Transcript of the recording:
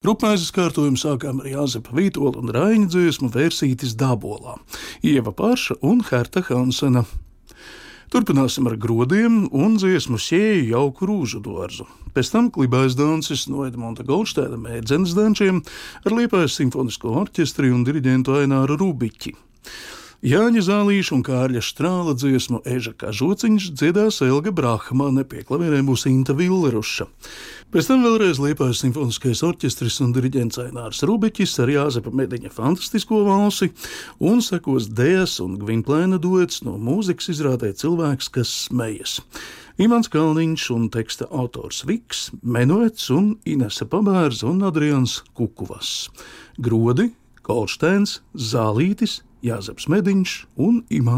Rupmaizes kārtojumu sākām ar Jāzepa Vītola un Raiņa dziesmu Vērsītis Dabolā, Ieva Parša un Herta Hansena. Turpināsim ar Grodiem un dziesmu Sēju jauku rūžu dārzu. Pēc tam klibais dancis no Edmonta Goldštēna Mērdzenes dančiem ar Liepājas simfonisko orķestri un diriģentu Aināru Rubiķi. Jāņa Zālīša un Kārļa Štrāla dziesmu Eža kā žociņš dziedās Elga Brahmane, pie klavierēm būs Inta Villeruša. Pēc tam vēlreiz Liepājas simfoniskais orķestris un diriģents Ainārs Rubiķis ar Jāzepa Mediņa fantastisko valsi, un sekos Dejas un Gvinplēna duets no mūzikas izrādē Cilvēks, kas smejas. Imants Kalniņš un teksta autors Viks, Menuets un Inese Pabērza un Adrians Kukuvas. Grodi, Goldštēns, Zālītis, Jāzeps Mediņš un Imants